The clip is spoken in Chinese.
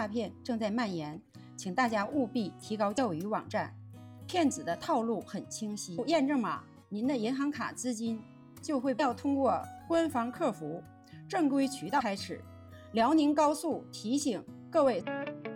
诈骗正在蔓延，请大家务必提高钓鱼网站。骗子的套路很清晰，验证码，您的银行卡资金就会要通过官方客服正规渠道开始。辽宁高速提醒各位。